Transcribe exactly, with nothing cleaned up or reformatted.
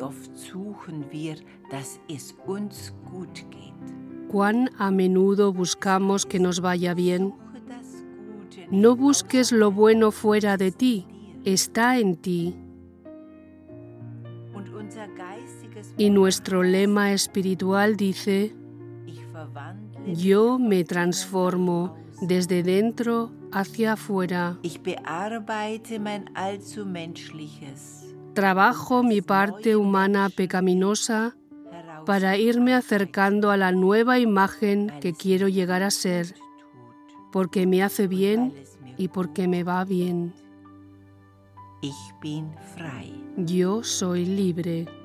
oft suchen wir, dass es uns gut geht. Cuán a menudo buscamos que nos vaya bien. No busques lo bueno fuera de ti, está en ti. Y nuestro lema espiritual dice: yo me transformo desde dentro hacia afuera. Ich bearbeite mein allzu menschliches. Trabajo mi parte humana pecaminosa para irme acercando a la nueva imagen que quiero llegar a ser, porque me hace bien y porque me va bien. Ich bin frei. Yo soy libre.